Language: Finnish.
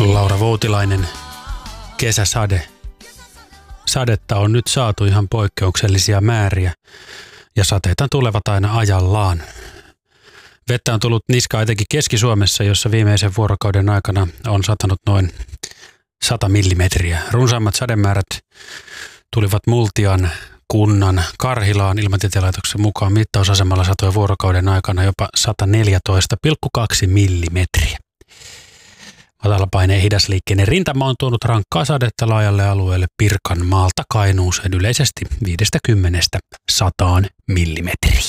Laura Voutilainen, kesäsade. Sadetta on nyt saatu ihan poikkeuksellisia määriä ja sateita tulevat aina ajallaan. Vettä on tullut niskaan etenkin Keski-Suomessa, jossa viimeisen vuorokauden aikana on satanut noin 100 millimetriä. Runsaimmat sademäärät tulivat Multian kunnan Karhilaan. Ilmatieteen laitoksen mukaan mittausasemalla satoi vuorokauden aikana jopa 114,2 millimetriä. Matalapaineen hidasliikkeinen rintama on tuonut rankkaa sadetta laajalle alueelle Pirkanmaalta Kainuuseen yleisesti 50–100 millimetriä.